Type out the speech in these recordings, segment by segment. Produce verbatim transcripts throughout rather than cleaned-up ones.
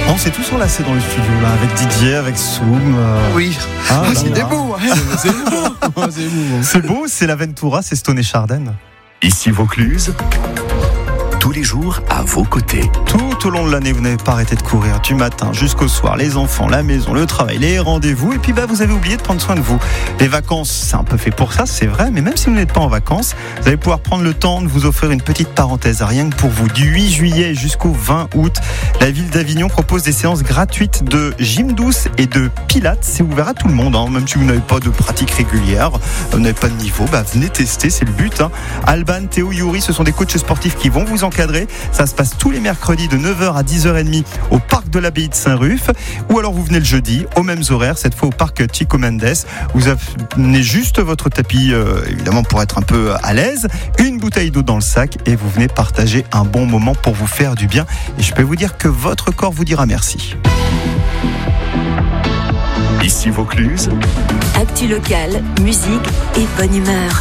On s'est tous enlacés dans le studio là, avec Didier, avec Soum. Euh... Oui, ah, ah, là, c'est là. des beaux. Hein. C'est beau, c'est beau. C'est beau, c'est l'Aventura, c'est Stone et Chardenne. Ici Vaucluse, tous les jours à vos côtés. Tout au long de l'année, vous n'avez pas arrêté de courir du matin jusqu'au soir. Les enfants, la maison, le travail, les rendez-vous. Et puis bah, vous avez oublié de prendre soin de vous. Les vacances, c'est un peu fait pour ça, c'est vrai. Mais même si vous n'êtes pas en vacances, vous allez pouvoir prendre le temps de vous offrir une petite parenthèse. Rien que pour vous. Du huit juillet jusqu'au vingt août, la ville d'Avignon propose des séances gratuites de gym douce et de pilates. C'est ouvert à tout le monde. Hein. Même si vous n'avez pas de pratique régulière, vous n'avez pas de niveau, bah, venez tester, c'est le but. Hein. Alban, Théo, Yuri, ce sont des coachs sportifs qui vont vous encadrer. Ça se passe tous les mercredis de neuf heures à dix heures trente au parc de l'Abbaye de Saint-Ruf. Ou alors vous venez le jeudi, aux mêmes horaires, cette fois au parc Chico Mendes. Vous amenez juste votre tapis, euh, évidemment pour être un peu à l'aise, une bouteille d'eau dans le sac et vous venez partager un bon moment pour vous faire du bien. Et je peux vous dire que votre corps vous dira merci. Ici Vaucluse, Actu locale, musique et bonne humeur.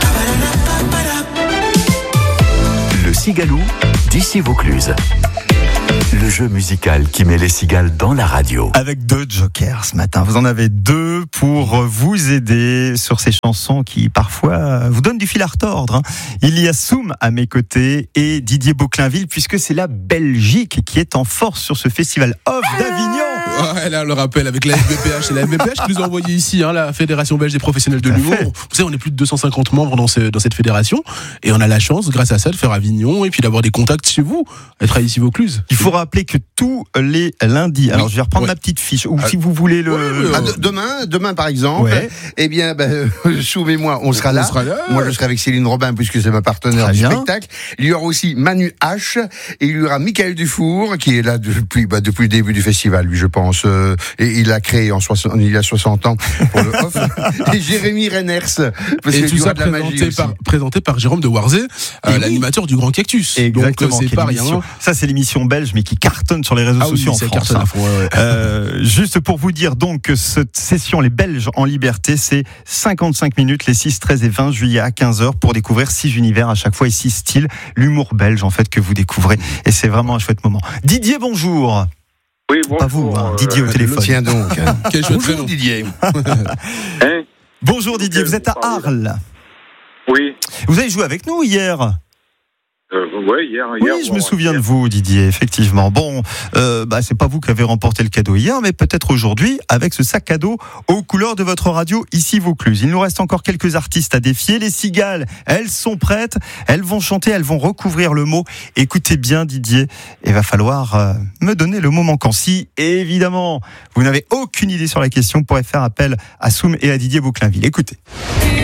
le Cigalou d'Ici Vaucluse. Le jeu musical qui met les cigales dans la radio. Avec deux jokers ce matin. Vous en avez deux pour vous aider sur ces chansons qui parfois vous donnent du fil à retordre. Il y a Soum à mes côtés et Didier Beauclainville puisque c'est la Belgique qui est en force sur ce festival Off d'Avignon. Ouais, là, on le rappelle avec la F B P H. C'est la F B P H qui nous a envoyé ici, hein, la Fédération Belge des Professionnels de l'Humour. Vous savez, on est plus de deux cent cinquante membres dans, ce, dans cette fédération. Et on a la chance, grâce à ça, de faire Avignon et puis d'avoir des contacts chez vous, être à Ici Vaucluse. Il faut rappeler que tous les lundis, alors Oui, je vais reprendre ouais. ma petite fiche, ou Ah, si vous voulez le... ouais, ouais, Ah, de- demain, demain par exemple, Ouais. eh bien, ben, Soum et moi, on sera là. On sera là. Moi, je serai avec Céline Robin puisque c'est ma partenaire Très du bien. spectacle. Il y aura aussi Manu H et il y aura Michael Dufour qui est là depuis, bah, depuis le début du festival, lui, je pense. Euh, et il a créé en soixante, il y a soixante ans pour le off. Et Jérémy Reiners, parce Et qu'il tout y aura ça de la magie présenté aussi. par, présenté par Jérôme de Warzé, euh, oui. l'animateur du Grand Cactus. Exactement, Donc euh, c'est quelle pas rien. émission. Ça c'est l'émission belge mais qui cartonne sur les réseaux Ah oui, sociaux en ça France. cartonne hein. à fond, ouais, ouais. Euh, juste pour vous dire donc que cette session Les Belges en liberté, c'est cinquante-cinq minutes les six, treize et vingt juillet à quinze heures pour découvrir six univers à chaque fois et six styles, l'humour belge en fait que vous découvrez et c'est vraiment un chouette moment. Didier, bonjour. Oui, bonjour. Pas vous, hein, Didier au euh, téléphone. Tiens donc. hein. Quel chouette Bonjour prénom. Didier. Hein Bonjour Didier, vous êtes à Arles. Oui, Vous avez joué avec nous hier. euh, ouais, hier, Oui, hier. je bon, me souviens hier. de vous, Didier, effectivement. Bon, euh, bah, c'est pas vous qui avez remporté le cadeau hier, mais peut-être aujourd'hui, avec ce sac cadeau aux couleurs de votre radio, Ici Vaucluse. Il nous reste encore quelques artistes à défier. Les cigales, elles sont prêtes. Elles vont chanter, elles vont recouvrir le mot. Écoutez bien, Didier, il va falloir euh, me donner le mot manquant. Si, évidemment, vous n'avez aucune idée sur la question, vous pourrez faire appel à Soum et à Didier Beauclainville. Écoutez.